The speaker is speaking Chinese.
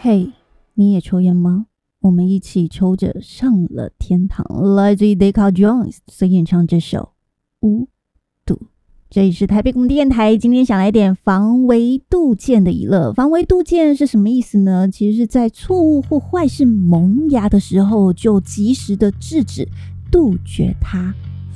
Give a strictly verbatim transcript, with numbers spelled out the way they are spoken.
嘿，你也抽烟吗？我们一起抽着上了天堂。来自于 Deca Jones 所演唱这首《无度》。这里是台北广播电台，今天想来点防微杜渐的娱乐。防微杜渐是什么意思呢？其实是在错误或坏事萌芽的时候，就及时的制止、杜绝它。